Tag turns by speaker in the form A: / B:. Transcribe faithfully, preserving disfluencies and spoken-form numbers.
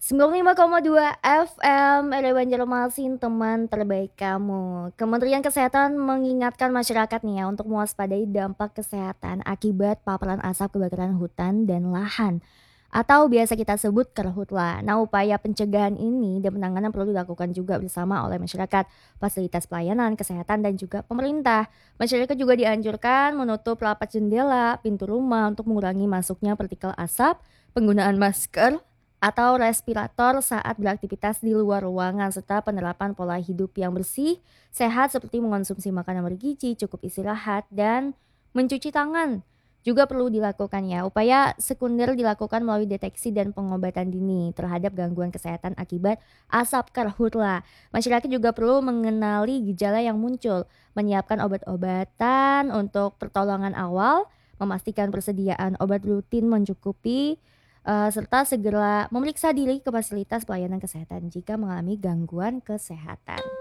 A: sembilan puluh lima koma dua F M, R W Banjarmasin, teman terbaik kamu. Kementerian Kesehatan mengingatkan masyarakat nih ya untuk mewaspadai dampak kesehatan akibat paparan asap kebakaran hutan dan lahan atau biasa kita sebut karhutla. Nah, upaya pencegahan ini dan penanganan perlu dilakukan juga bersama oleh masyarakat, fasilitas pelayanan kesehatan dan juga pemerintah. Masyarakat juga dianjurkan menutup rapat jendela, pintu rumah untuk mengurangi masuknya partikel asap, penggunaan masker atau respirator saat beraktivitas di luar ruangan, serta penerapan pola hidup yang bersih, sehat seperti mengonsumsi makanan bergizi, cukup istirahat, dan mencuci tangan juga perlu dilakukan ya. Upaya sekunder dilakukan melalui deteksi dan pengobatan dini terhadap gangguan kesehatan akibat asap karhutla. Masyarakat juga perlu mengenali gejala yang muncul, menyiapkan obat-obatan untuk pertolongan awal, memastikan persediaan obat rutin mencukupi, Eee, serta segera memeriksa diri ke fasilitas pelayanan kesehatan jika mengalami gangguan kesehatan.